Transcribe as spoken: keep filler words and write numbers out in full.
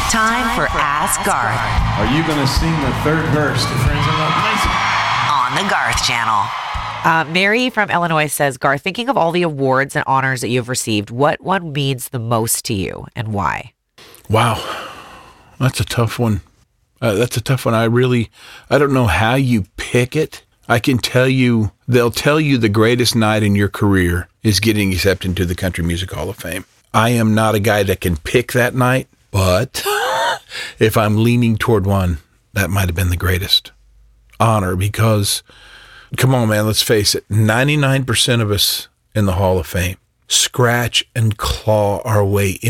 Time for Ask Garth Are you going to sing the third verse to Friends in Love Lansing? on the Garth Channel. Uh, Mary from Illinois says, Garth, thinking of all the awards and honors that you've received, what one means the most to you and why? Wow. That's a tough one. Uh, that's a tough one. I really, I don't know how you pick it. I can tell you, they'll tell you the greatest night in your career is getting accepted into the Country Music Hall of Fame. I am not a guy that can pick that night, but if I'm leaning toward one, that might have been the greatest honor because, come on, man, let's face it, ninety-nine percent of us in the Hall of Fame scratch and claw our way